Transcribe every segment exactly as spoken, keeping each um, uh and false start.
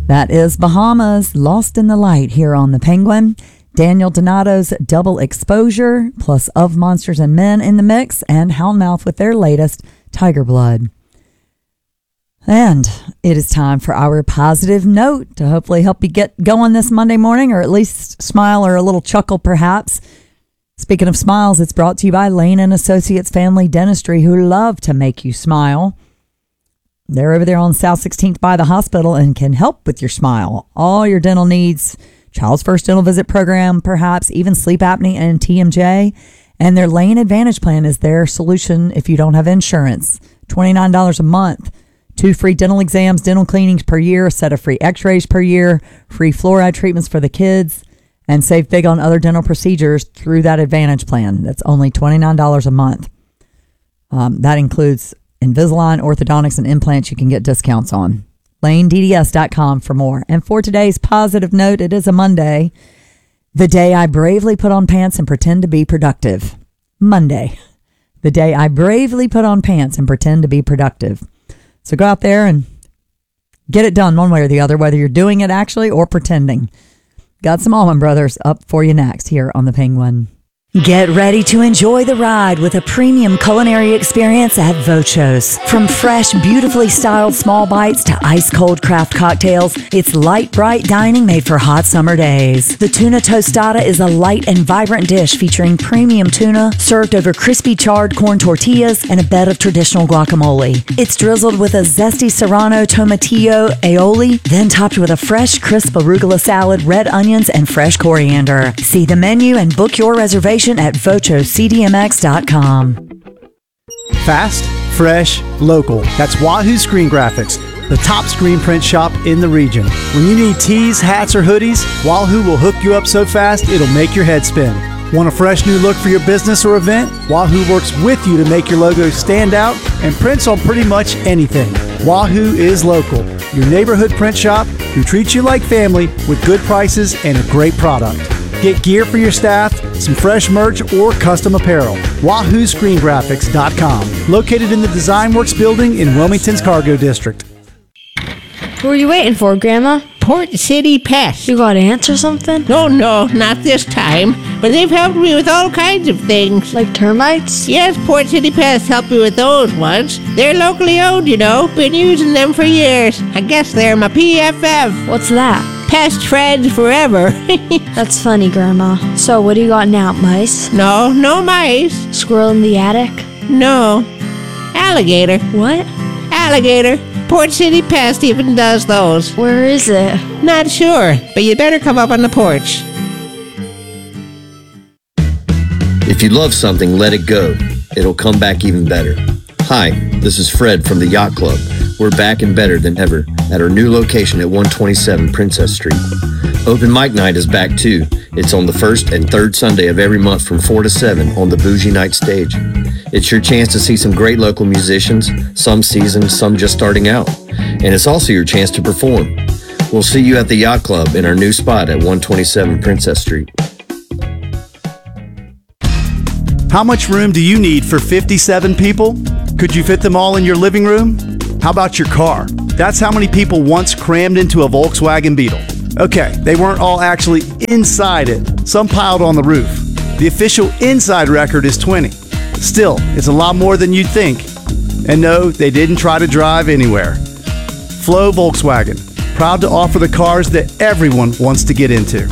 That is Bahamas, Lost in the Light here on the Penguin. Daniel Donato's Double Exposure, plus Of Monsters and Men in the mix, and Houndmouth with their latest, Tiger Blood. And it is time for our positive note to hopefully help you get going this Monday morning, or at least smile or a little chuckle perhaps. Speaking of smiles, it's brought to you by Lane and Associates Family Dentistry, who love to make you smile. They're over there on South sixteenth by the hospital and can help with your smile. All your dental needs, child's first dental visit program, perhaps even sleep apnea and T M J. And their Lane Advantage Plan is their solution if you don't have insurance. twenty-nine dollars a month. Two free dental exams, dental cleanings per year, a set of free x-rays per year, free fluoride treatments for the kids, and save big on other dental procedures through that Advantage Plan. That's only twenty-nine dollars a month. Um, that includes Invisalign, orthodontics, and implants you can get discounts on. Lane D D S dot com for more. And for today's positive note, it is a Monday, the day I bravely put on pants and pretend to be productive. Monday, the day I bravely put on pants and pretend to be productive. So go out there and get it done one way or the other, whether you're doing it actually or pretending. Got some Allman Brothers up for you next here on the Penguin. Get ready to enjoy the ride with a premium culinary experience at Vocho's. From fresh, beautifully styled small bites to ice-cold craft cocktails, it's light, bright dining made for hot summer days. The tuna tostada is a light and vibrant dish featuring premium tuna served over crispy charred corn tortillas and a bed of traditional guacamole. It's drizzled with a zesty serrano tomatillo aioli, then topped with a fresh, crisp arugula salad, red onions, and fresh coriander. See the menu and book your reservation at vocho c d m x dot com. Fast, fresh, local. That's Wahoo Screen Graphics, the top screen print shop in the region. When you need tees, hats, or hoodies, Wahoo will hook you up so fast it'll make your head spin. Want a fresh new look for your business or event? Wahoo works with you to make your logo stand out and prints on pretty much anything. Wahoo is local, your neighborhood print shop who treats you like family with good prices and a great product. Get gear for your staff, some fresh merch, or custom apparel. Wahoo Screen Graphics dot com. Located in the Design Works building in Wilmington's Cargo District. Who are you waiting for, Grandma? Port City Pest. You got to answer something? No, no, not this time. But they've helped me with all kinds of things. Like termites? Yes, Port City Pest helped me with those ones. They're locally owned, you know. Been using them for years. I guess they're my P F F. What's that? Pest friends forever. That's funny, Grandma. So what do you got now, mice? No, no mice. Squirrel in the attic? No. Alligator. What? Alligator. Port City Pest even does those. Where is it? Not sure, but you better come up on the porch. If you love something, let it go. It'll come back even better. Hi, this is Fred from the Yacht Club. We're back and better than ever at our new location at one twenty-seven Princess Street. Open Mic Night is back too. It's on the first and third Sunday of every month from four to seven on the Bougie Night stage. It's your chance to see some great local musicians, some seasoned, some just starting out. And it's also your chance to perform. We'll see you at the Yacht Club in our new spot at one twenty-seven Princess Street. How much room do you need for fifty-seven people? Could you fit them all in your living room? How about your car? That's how many people once crammed into a Volkswagen Beetle. Okay, they weren't all actually inside it. Some piled on the roof. The official inside record is twenty. Still, it's a lot more than you'd think. And no, they didn't try to drive anywhere. Flo Volkswagen, proud to offer the cars that everyone wants to get into.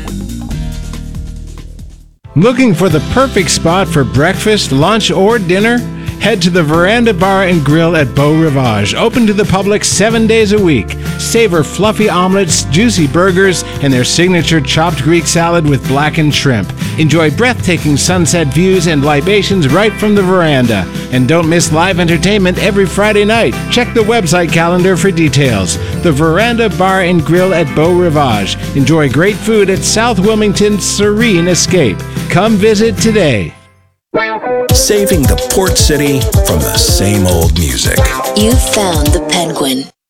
Looking for the perfect spot for breakfast, lunch, or dinner? Head to the Veranda Bar and Grill at Beau Rivage, open to the public seven days a week. Savor fluffy omelets, juicy burgers, and their signature chopped Greek salad with blackened shrimp. Enjoy breathtaking sunset views and libations right from the veranda. And don't miss live entertainment every Friday night. Check the website calendar for details. The Veranda Bar and Grill at Beau Rivage. Enjoy great food at South Wilmington's Serene Escape. Come visit today. Saving the Port City from the same old music. You found the Penguin.